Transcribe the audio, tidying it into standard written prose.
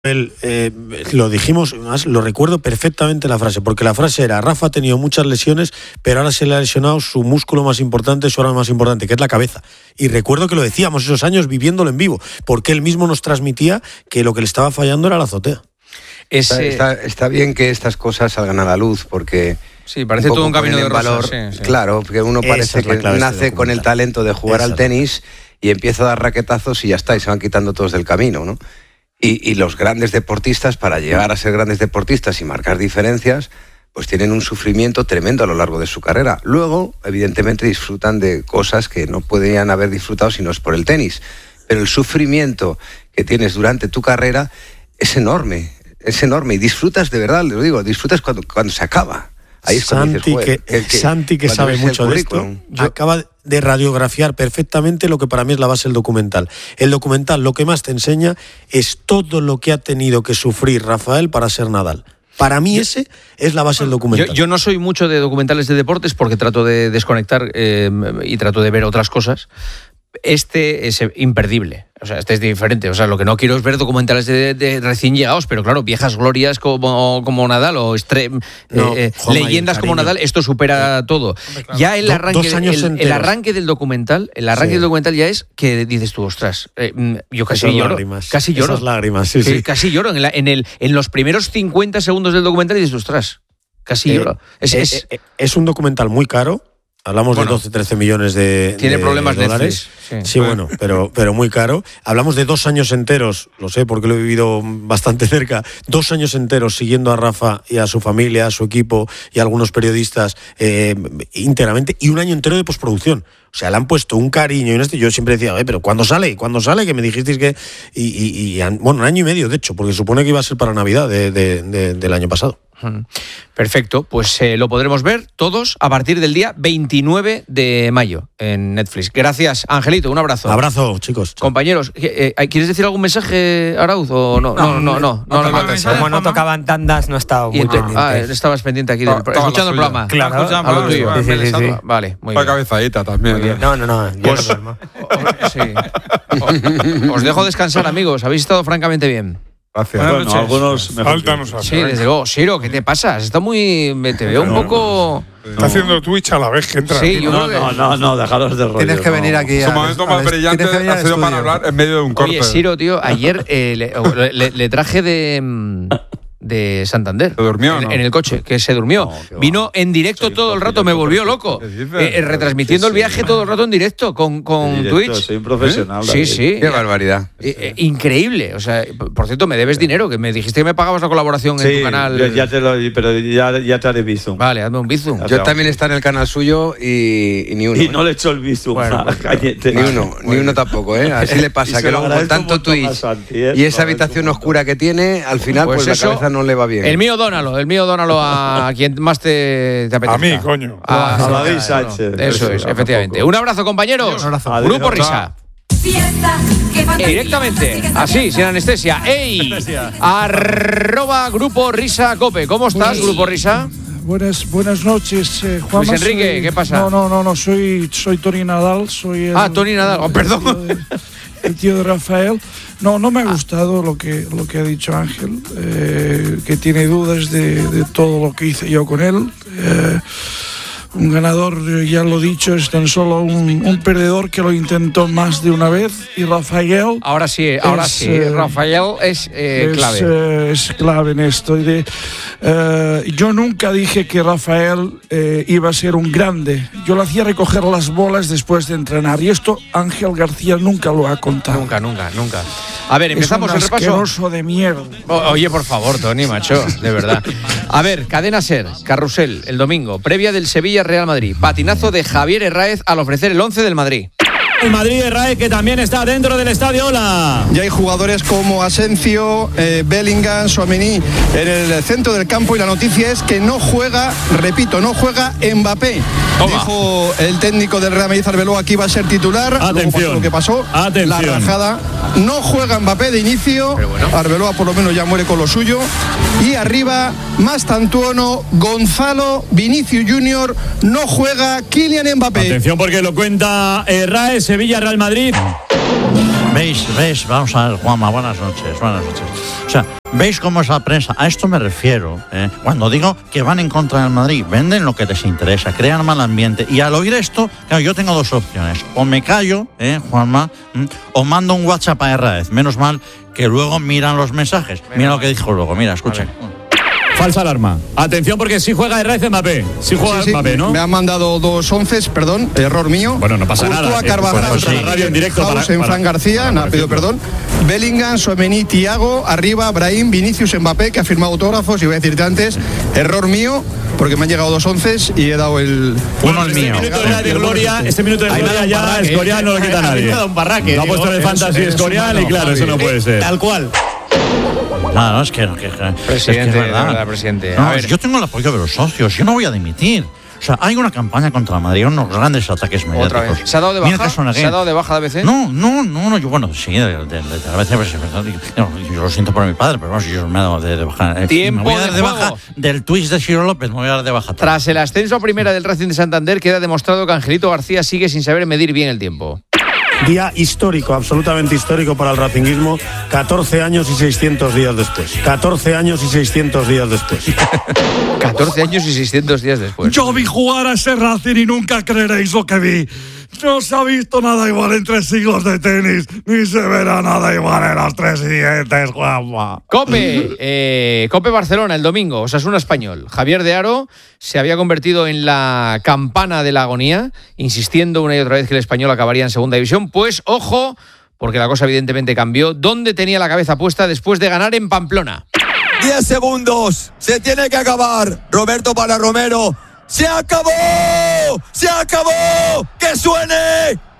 Lo dijimos, más lo recuerdo perfectamente la frase, porque la frase era: Rafa ha tenido muchas lesiones, pero ahora se le ha lesionado su músculo más importante, su arma más importante, que es la cabeza. Y recuerdo que lo decíamos esos años viviéndolo en vivo, porque él mismo nos transmitía que lo que le estaba fallando era la azotea. Está bien que estas cosas salgan a la luz, porque sí, parece todo un camino de rosas. Sí. Claro, porque uno parece que nace con el talento de jugar al tenis y empieza a dar raquetazos y ya está, y se van quitando todos del camino, ¿no? Y los grandes deportistas, para llegar a ser grandes deportistas y marcar diferencias, pues tienen un sufrimiento tremendo a lo largo de su carrera. Luego, evidentemente, disfrutan de cosas que no podrían haber disfrutado si no es por el tenis. Pero el sufrimiento que tienes durante tu carrera es enorme, y disfrutas de verdad, lo digo, disfrutas cuando se acaba. Ahí es cuando Santi, que sabe mucho de esto, acaba de radiografiar perfectamente lo que para mí es la base del documental. El documental lo que más te enseña es todo lo que ha tenido que sufrir Rafael para ser Nadal. Para mí ese es la base del documental. Yo no soy mucho de documentales de deportes porque trato de desconectar y trato de ver otras cosas. Este es imperdible, o sea, este es diferente. O sea, lo que no quiero es ver documentales de recién llegados, pero claro, viejas glorias como Nadal o leyendas como Nadal, esto supera todo. Hombre, claro. Ya el arranque del documental, del documental ya es que dices tú, ostras, yo casi lloro. Esas lágrimas, sí. Casi lloro. En los primeros 50 segundos del documental dices, ostras, casi lloro. Es un documental muy caro. Hablamos de 12-13 millones de tiene problemas dólares. Netflix. Sí, bueno, pero muy caro. Hablamos de 2 años enteros, lo sé porque lo he vivido bastante cerca, 2 años enteros siguiendo a Rafa y a su familia, a su equipo y a algunos periodistas íntegramente, y 1 año entero de postproducción. O sea, le han puesto un cariño y yo siempre decía, pero ¿cuándo sale? Que me dijisteis que... bueno, 1 año y medio, de hecho, porque supone que iba a ser para Navidad del año pasado. Perfecto, pues lo podremos ver todos a partir del día 29 de mayo en Netflix. Gracias, Angelito, un abrazo. Abrazo, chicos. Compañeros, ¿quieres decir algún mensaje, Arauz? ¿O no? No. Como no tocaban tandas, no estaba muy pendiente. Estabas pendiente aquí, escuchando el programa. Claro, a lo tuyo. Sí. Vale, muy bien. La cabezadita también. Muy bien. No, pues, os dejo descansar, amigos. Habéis estado francamente bien. Gracias. Bueno, algunos mejor. Sí, desde luego. Siro, ¿qué te pasa? Está te veo un poco... Está haciendo Twitch a la vez que entra. Sí, aquí. No, dejaros de rollo. Tienes que venir aquí. Su momento más brillante ha sido para hablar en medio de un corte. Oye, Siro, tío, ayer le traje de Santander. ¿Se durmió? En el coche, que se durmió. Vino en directo todo el rato, me volvió loco. Retransmitiendo el viaje todo el rato en directo con Twitch. Soy un profesional. Sí. Qué barbaridad. Increíble. O sea, por cierto, me debes dinero, que me dijiste que me pagabas la colaboración en tu canal. Ya te haré bizum. Vale, hazme un bizum. Yo también está en el canal suyo y ni uno. Y no le he hecho el bizum. Bueno, ni uno tampoco, ¿eh? Así le pasa, que luego con tanto Twitch y esa habitación oscura que tiene, al final pues la cabeza no le va bien. El mío dónalo a quien más te apetezca. A mí, coño. A David Sánchez. Eso es, efectivamente. Un abrazo, compañeros. Un abrazo. Grupo Risa. Directamente, así, sin anestesia. ¡Ey! @Grupo Risa Cope. ¿Cómo estás, Grupo Risa? Buenas noches, Juan. Luis Enrique, ¿qué pasa? No, soy Toni Nadal. Toni Nadal, perdón. El tío de Rafael. No me ha gustado lo que ha dicho Ángel, que tiene dudas de todo lo que hice yo con él. Un ganador, ya lo he dicho, es tan solo un perdedor que lo intentó más de una vez. Y Rafael... Ahora sí. Rafael es clave. Es clave en esto. Yo nunca dije que Rafael iba a ser un grande. Yo lo hacía recoger las bolas después de entrenar. Y esto Ángel García nunca lo ha contado. Nunca. A ver, empezamos el repaso. Es un asqueroso de mierda. Oye, por favor, Toni, macho, de verdad. A ver, Cadena SER, Carrusel, el domingo, previa del Sevilla-Real Madrid. Patinazo de Javier Herráez al ofrecer el 11 del Madrid. El Madrid Herráez, que también está dentro del estadio. Hola. Ya hay jugadores como Asensio, Bellingham, Tchouaméni en el centro del campo, y la noticia es que no juega Mbappé. Toma. Dijo el técnico del Real Madrid, Arbeloa, que iba a ser titular. Atención. Pasó lo que pasó. Atención. La rajada. No juega Mbappé de inicio. Bueno. Arbeloa por lo menos ya muere con lo suyo. Y arriba, Mastantuono, Gonzalo, Vinicius Junior, no juega Kylian Mbappé. Atención, porque lo cuenta Herráez, Sevilla, Real Madrid. ¿Veis? Vamos a ver, Juanma, buenas noches. O sea, ¿veis cómo es la prensa? A esto me refiero, cuando digo que van en contra del Madrid, venden lo que les interesa, crean mal ambiente. Y al oír esto, claro, yo tengo dos opciones. O me callo, Juanma, o mando un WhatsApp a Herráez. Menos mal que luego miran los mensajes. Mira lo que dijo luego, mira, escucha. Falsa alarma. Atención porque sí juega Herráez Mbappé. Sí juega Mbappé, ¿no? Me han mandado 2 onces, perdón, error mío. Bueno, no pasa nada. Carvajal, la radio en directo en Fran García, no ha pedido perdón. Bellingham, Tchouaméni, Thiago, arriba, Brahim, Vinicius, Mbappé, que ha firmado autógrafos. Y voy a decirte antes, error mío, porque me han llegado 2 onces y he dado el... Uno el mío. Este minuto de gloria ya Escorial no lo quita nadie. No ha puesto en el fantasy Escorial y claro, eso no puede ser. Tal cual. Claro, es que presidente, es verdad, presidente. No, yo tengo el apoyo de los socios, yo no voy a dimitir. O sea, hay una campaña contra el Madrid, unos grandes ataques mediáticos. Otra vez. ¿Se ha dado de baja? ¿Se ha dado de baja de ABC? No, yo, bueno, sí, de ABC, pues, yo lo siento por mi padre, pero bueno, yo me he dado de baja. Tiempo me voy a dar de baja del twist de Ciro López, me voy a dar de baja. Tras el ascenso a primera del Racing de Santander, queda demostrado que Angelito García sigue sin saber medir bien el tiempo. Día histórico, absolutamente histórico para el racinguismo, 14 años y 600 días después. 14 años y 600 días después. 14 años y 600 días después. Yo vi jugar a ese Racing y nunca creeréis lo que vi. No se ha visto nada igual en 3 siglos de tenis, ni se verá nada igual en los 3 siguientes, Juanma. Cope Barcelona el domingo, Osasuna Español. Javier de Haro se había convertido en la campana de la agonía, insistiendo una y otra vez que el Español acabaría en segunda división. Pues ojo, porque la cosa evidentemente cambió. ¿Dónde tenía la cabeza puesta después de ganar en Pamplona? 10 segundos, se tiene que acabar. Roberto para Romero. ¡Se acabó! ¡Se acabó! ¡Que suene!